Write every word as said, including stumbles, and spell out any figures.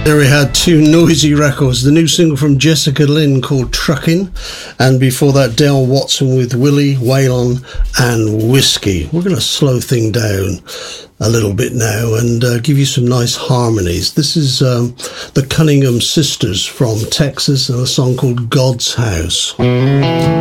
There we had two noisy records. The new single from Jessica Lynn called Truckin', and before that Dale Watson with Willie, Waylon and Whiskey. We're going to slow things down a little bit now and uh, give you some nice harmonies. This is um, the Cunningham Sisters from Texas and a song called God's House.